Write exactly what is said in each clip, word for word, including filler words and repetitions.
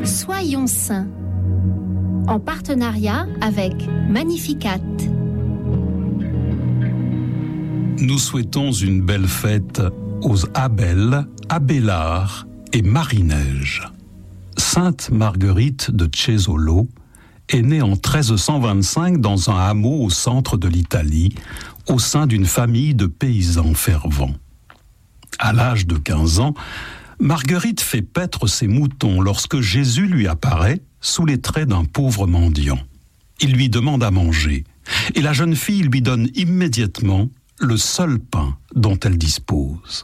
Soyons saints, en partenariat avec Magnificat. Nous souhaitons une belle fête aux Abel, Abélard et Marie-Neige. Sainte Marguerite de Cesolo est née en treize cent vingt-cinq dans un hameau au centre de l'Italie, au sein d'une famille de paysans fervents. À l'âge de quinze ans, Marguerite fait paître ses moutons lorsque Jésus lui apparaît sous les traits d'un pauvre mendiant. Il lui demande à manger, et la jeune fille lui donne immédiatement le seul pain dont elle dispose.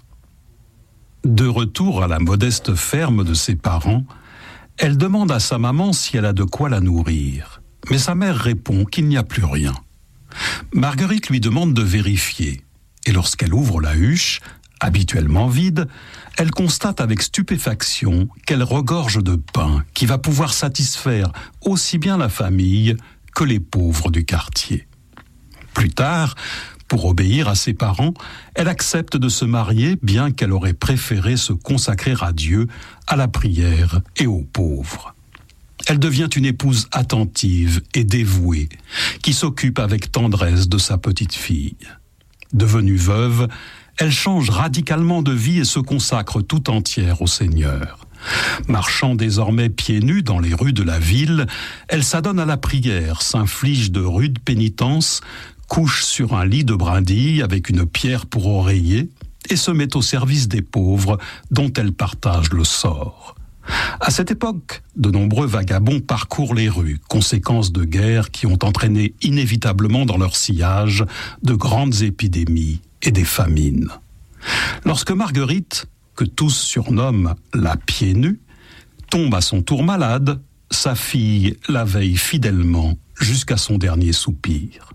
De retour à la modeste ferme de ses parents, elle demande à sa maman si elle a de quoi la nourrir. Mais sa mère répond qu'il n'y a plus rien. Marguerite lui demande de vérifier, et lorsqu'elle ouvre la huche, habituellement vide, elle constate avec stupéfaction qu'elle regorge de pain qui va pouvoir satisfaire aussi bien la famille que les pauvres du quartier. Plus tard, pour obéir à ses parents, elle accepte de se marier, bien qu'elle aurait préféré se consacrer à Dieu, à la prière et aux pauvres. Elle devient une épouse attentive et dévouée, qui s'occupe avec tendresse de sa petite fille. Devenue veuve, elle change radicalement de vie et se consacre tout entière au Seigneur. Marchant désormais pieds nus dans les rues de la ville, elle s'adonne à la prière, s'inflige de rudes pénitences, couche sur un lit de brindilles avec une pierre pour oreiller et se met au service des pauvres dont elle partage le sort. À cette époque, de nombreux vagabonds parcourent les rues, conséquence de guerres qui ont entraîné inévitablement dans leur sillage de grandes épidémies et des famines. Lorsque Marguerite, que tous surnomment la pieds nus, tombe à son tour malade, sa fille la veille fidèlement jusqu'à son dernier soupir.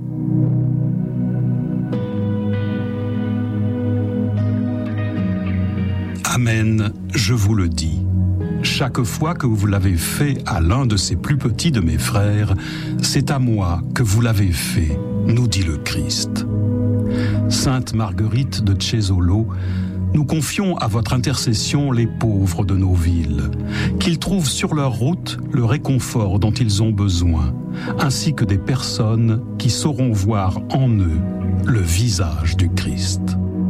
Amen, je vous le dis. Chaque fois que vous l'avez fait à l'un de ces plus petits de mes frères, c'est à moi que vous l'avez fait, nous dit le Christ. Sainte Marguerite de Cesolo, nous confions à votre intercession les pauvres de nos villes, qu'ils trouvent sur leur route le réconfort dont ils ont besoin, ainsi que des personnes qui sauront voir en eux le visage du Christ.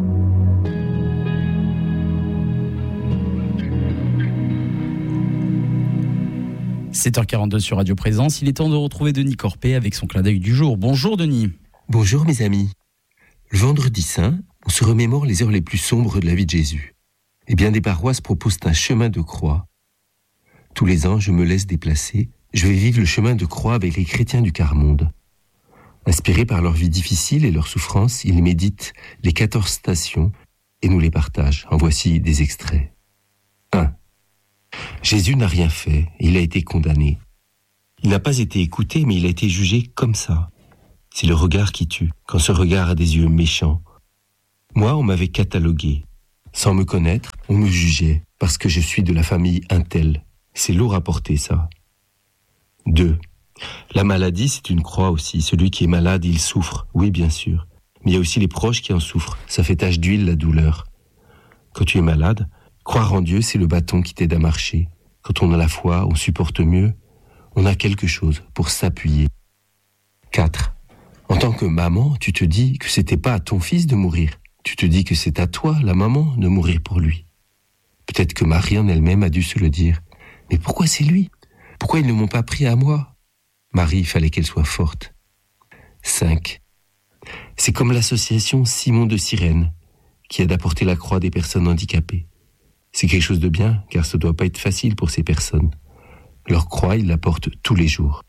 sept heures quarante-deux sur Radio Présence, il est temps de retrouver Denis Corpet avec son clin d'œil du jour. Bonjour Denis. Bonjour mes amis. Le vendredi saint, on se remémore les heures les plus sombres de la vie de Jésus. Et bien des paroisses proposent un chemin de croix. Tous les ans, je me laisse déplacer. Je vais vivre le chemin de croix avec les chrétiens du quart-monde. Inspirés par leur vie difficile et leur souffrance, ils méditent les quatorze stations et nous les partagent. En voici des extraits. un. Jésus n'a rien fait, il a été condamné. Il n'a pas été écouté, mais il a été jugé comme ça. C'est le regard qui tue, quand ce regard a des yeux méchants. Moi, on m'avait catalogué. Sans me connaître, on me jugeait, parce que je suis de la famille un tel. C'est lourd à porter, ça. deux. La maladie, c'est une croix aussi. Celui qui est malade, il souffre, oui, bien sûr. Mais il y a aussi les proches qui en souffrent. Ça fait tache d'huile, la douleur. Quand tu es malade, croire en Dieu, c'est le bâton qui t'aide à marcher. Quand on a la foi, on supporte mieux. On a quelque chose pour s'appuyer. quatre. En tant que maman, tu te dis que c'était pas à ton fils de mourir. Tu te dis que c'est à toi, la maman, de mourir pour lui. Peut-être que Marie en elle-même a dû se le dire. Mais pourquoi c'est lui ? Pourquoi ils ne m'ont pas pris à moi ? Marie, il fallait qu'elle soit forte. cinq. C'est comme l'association Simon de Cyrène, qui aide à porter la croix des personnes handicapées. C'est quelque chose de bien, car ça ne doit pas être facile pour ces personnes. Leur croix, ils la portent tous les jours.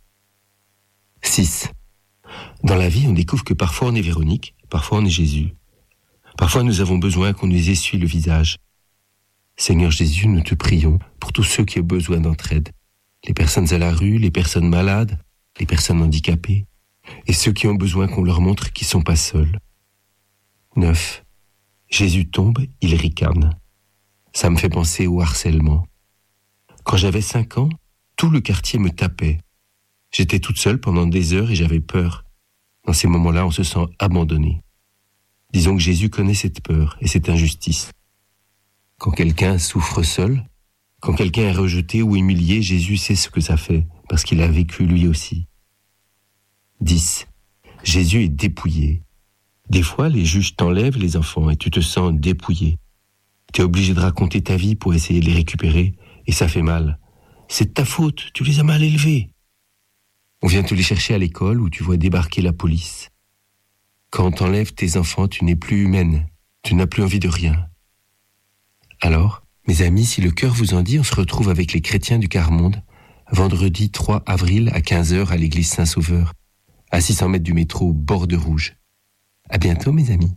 six. Dans la vie, on découvre que parfois on est Véronique, parfois on est Jésus. Parfois nous avons besoin qu'on nous essuie le visage. Seigneur Jésus, nous te prions pour tous ceux qui ont besoin d'entraide. Les personnes à la rue, les personnes malades, les personnes handicapées, et ceux qui ont besoin qu'on leur montre qu'ils ne sont pas seuls. neuf. Jésus tombe, il ricane. Ça me fait penser au harcèlement. Quand j'avais cinq ans, tout le quartier me tapait. J'étais toute seule pendant des heures et j'avais peur. Dans ces moments-là, on se sent abandonné. Disons que Jésus connaît cette peur et cette injustice. Quand quelqu'un souffre seul, Quand quelqu'un est rejeté ou humilié, Jésus sait ce que ça fait, parce qu'il a vécu lui aussi. dix. Jésus est dépouillé. Des fois, les juges t'enlèvent les enfants et tu te sens dépouillé. Tu es obligé de raconter ta vie pour essayer de les récupérer, et ça fait mal. C'est de ta faute, tu les as mal élevés. On vient te les chercher à l'école où tu vois débarquer la police. Quand on t'enlève tes enfants, tu n'es plus humaine, tu n'as plus envie de rien. Alors, mes amis, si le cœur vous en dit, on se retrouve avec les chrétiens du quart-monde, vendredi trois avril à quinze heures à l'église Saint-Sauveur, à six cents mètres du métro Borde Rouge. À bientôt, mes amis.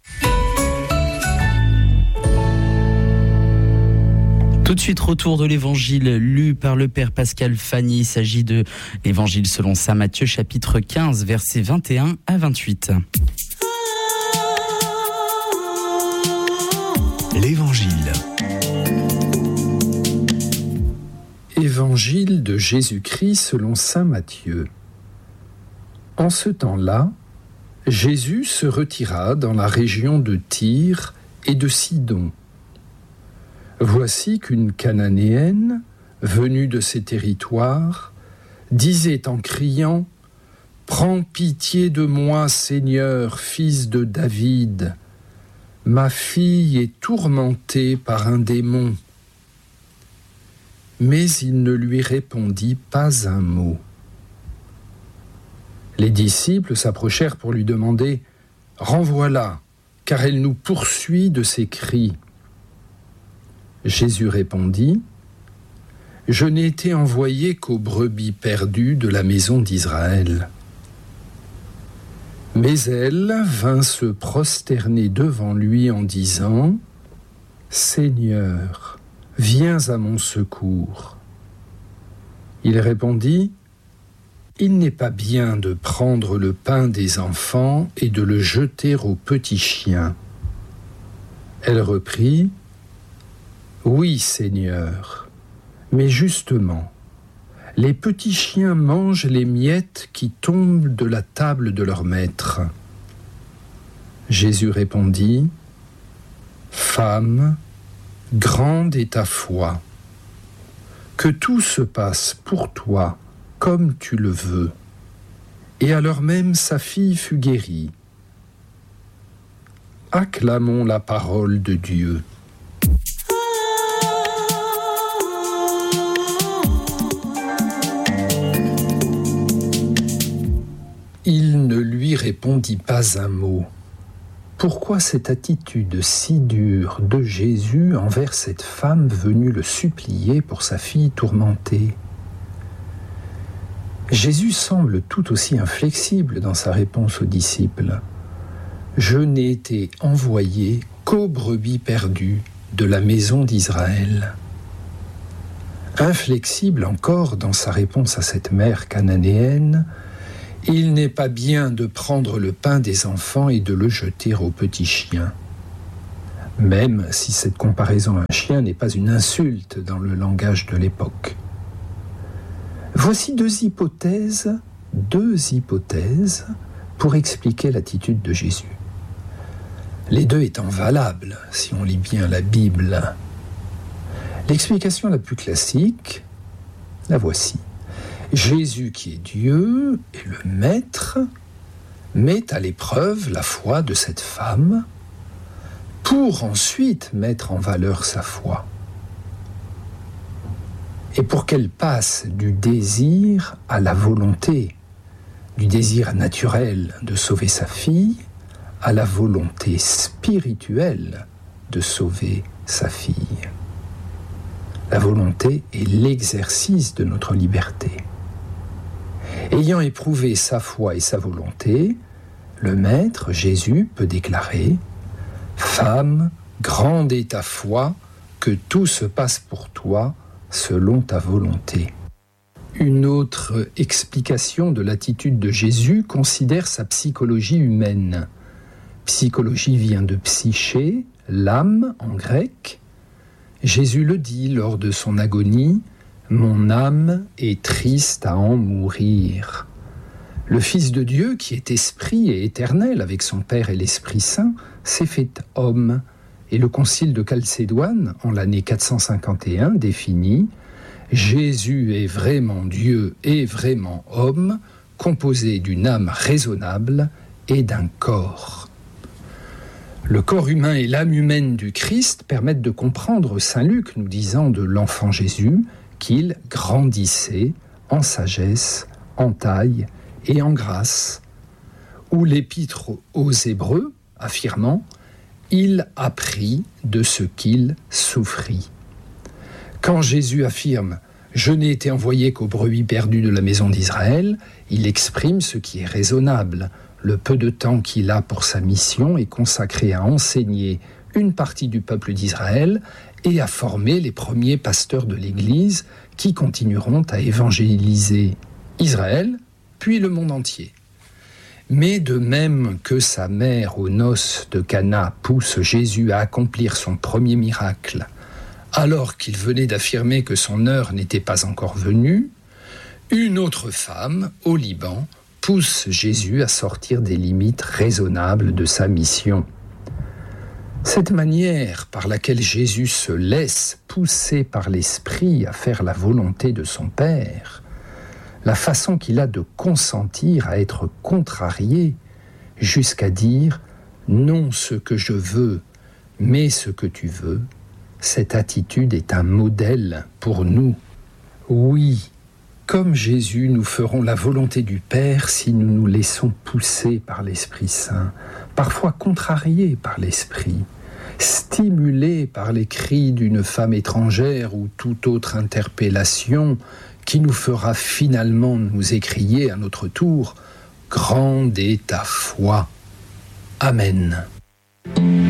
Tout de suite, retour de l'évangile lu par le Père Pascal Fanny. Il s'agit de l'évangile selon saint Matthieu, chapitre quinze, versets vingt et un à vingt-huit. L'évangile. Évangile de Jésus-Christ selon saint Matthieu. En ce temps-là, Jésus se retira dans la région de Tyr et de Sidon. Voici qu'une Cananéenne, venue de ces territoires, disait en criant « Prends pitié de moi, Seigneur, fils de David. Ma fille est tourmentée par un démon. » Mais il ne lui répondit pas un mot. Les disciples s'approchèrent pour lui demander « Renvoie-la, car elle nous poursuit de ses cris. » Jésus répondit « Je n'ai été envoyé qu'aux brebis perdues de la maison d'Israël. » Mais elle vint se prosterner devant lui en disant « Seigneur, viens à mon secours. » Il répondit « Il n'est pas bien de prendre le pain des enfants et de le jeter aux petits chiens. » Elle reprit « Oui, Seigneur, mais justement, les petits chiens mangent les miettes qui tombent de la table de leur maître. » Jésus répondit « Femme, grande est ta foi. Que tout se passe pour toi comme tu le veux. » Et alors même sa fille fut guérie. Acclamons la parole de Dieu. Il ne lui répondit pas un mot. Pourquoi cette attitude si dure de Jésus envers cette femme venue le supplier pour sa fille tourmentée ? Jésus semble tout aussi inflexible dans sa réponse aux disciples. « Je n'ai été envoyé qu'aux brebis perdues de la maison d'Israël. » Inflexible encore dans sa réponse à cette mère cananéenne, il n'est pas bien de prendre le pain des enfants et de le jeter aux petits chiens. Même si cette comparaison à un chien n'est pas une insulte dans le langage de l'époque. Voici deux hypothèses, deux hypothèses pour expliquer l'attitude de Jésus. Les deux étant valables, si on lit bien la Bible. L'explication la plus classique, la voici. Jésus, qui est Dieu et le Maître, met à l'épreuve la foi de cette femme pour ensuite mettre en valeur sa foi. Et pour qu'elle passe du désir à la volonté, du désir naturel de sauver sa fille à la volonté spirituelle de sauver sa fille. La volonté est l'exercice de notre liberté. Ayant éprouvé sa foi et sa volonté, le Maître, Jésus, peut déclarer « Femme, grande est ta foi, que tout se passe pour toi selon ta volonté. » Une autre explication de l'attitude de Jésus considère sa psychologie humaine. Psychologie vient de psyché, l'âme en grec. Jésus le dit lors de son agonie, « Mon âme est triste à en mourir ». Le Fils de Dieu, qui est esprit et éternel avec son Père et l'Esprit Saint, s'est fait homme et Et le concile de Chalcédoine, en l'année quatre cent cinquante et un, définit « Jésus est vraiment Dieu et vraiment homme, composé d'une âme raisonnable et d'un corps. » Le corps humain et l'âme humaine du Christ permettent de comprendre Saint Luc nous disant de l'enfant Jésus qu'il grandissait en sagesse, en taille et en grâce, ou l'épître aux Hébreux affirmant « Il apprit de ce qu'il souffrit ». Quand Jésus affirme « Je n'ai été envoyé qu'aux brebis perdues de la maison d'Israël », il exprime ce qui est raisonnable. Le peu de temps qu'il a pour sa mission est consacré à enseigner une partie du peuple d'Israël et à former les premiers pasteurs de l'Église qui continueront à évangéliser Israël, puis le monde entier. Mais de même que sa mère aux noces de Cana pousse Jésus à accomplir son premier miracle, alors qu'il venait d'affirmer que son heure n'était pas encore venue, une autre femme, au Liban, pousse Jésus à sortir des limites raisonnables de sa mission. Cette manière par laquelle Jésus se laisse pousser par l'Esprit à faire la volonté de son Père, la façon qu'il a de consentir à être contrarié jusqu'à dire « non ce que je veux, mais ce que tu veux », cette attitude est un modèle pour nous. Oui, comme Jésus, nous ferons la volonté du Père si nous nous laissons pousser par l'Esprit Saint, parfois contrariés par l'Esprit, stimulés par les cris d'une femme étrangère ou toute autre interpellation qui nous fera finalement nous écrier à notre tour « Grande est ta foi ». Amen.